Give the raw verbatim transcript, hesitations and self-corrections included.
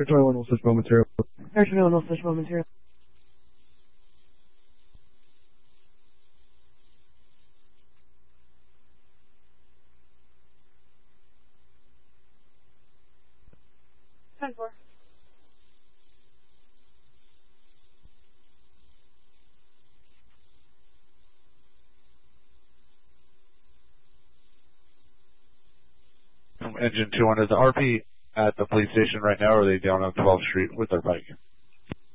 twenty-one will switch momentarily. Air twenty-one will switch momentarily. ten four. Engine two hundred, the R P at the police station right now, or are they down on twelfth Street with their bike?